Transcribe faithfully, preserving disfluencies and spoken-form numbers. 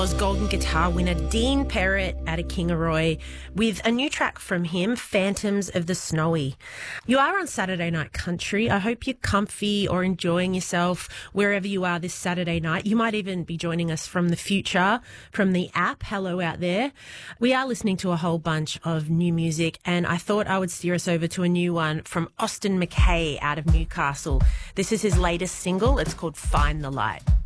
was Golden Guitar winner Dean Perrett out of Kingaroy with a new track from him, Phantoms of the Snowy. You are on Saturday Night Country. I hope you're comfy or enjoying yourself wherever you are this Saturday night. You might even be joining us from the future, from the app. Hello out there. We are listening to a whole bunch of new music, and I thought I would steer us over to a new one from Austin McKay out of Newcastle. This is his latest single. It's called Find the Light.